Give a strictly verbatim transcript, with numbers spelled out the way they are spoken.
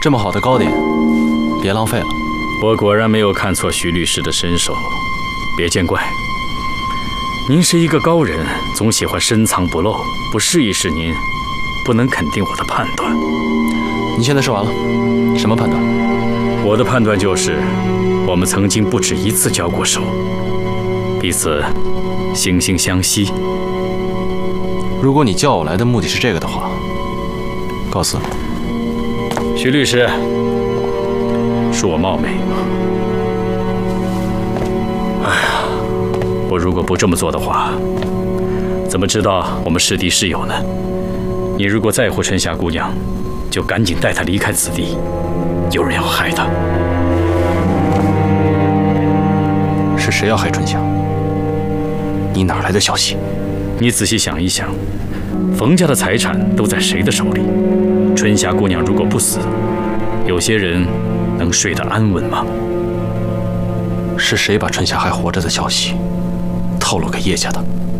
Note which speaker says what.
Speaker 1: 这么好的糕点，别浪费了。
Speaker 2: 我果然没有看错徐律师的身手，别见怪。您是一个高人，总喜欢深藏不露，不试一试您，不能肯定我的判断。
Speaker 1: 你现在说完了，什么判断？
Speaker 2: 我的判断就是，我们曾经不止一次交过手，彼此惺惺相惜。
Speaker 1: 如果你叫我来的目的是这个的话，告辞。
Speaker 2: 徐律师，恕我冒昧。哎呀，我如果不这么做的话，怎么知道我们是敌是友呢？你如果在乎春霞姑娘，就赶紧带她离开此地，有人要害她。
Speaker 1: 是谁要害春霞？你哪来的消息？
Speaker 2: 你仔细想一想，冯家的财产都在谁的手里？春霞姑娘如果不死，有些人能睡得安稳吗？
Speaker 1: 是谁把春霞还活着的消息透露给叶家的？